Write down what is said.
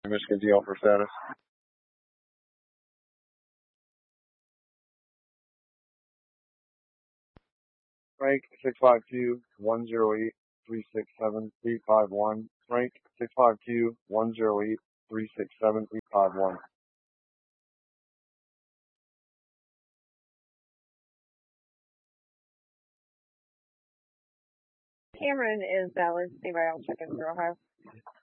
Michigan DL for status. Frank 652-108-367-351. Frank 652-108-367-351. Cameron is valid. Anybody else checking for Ohio?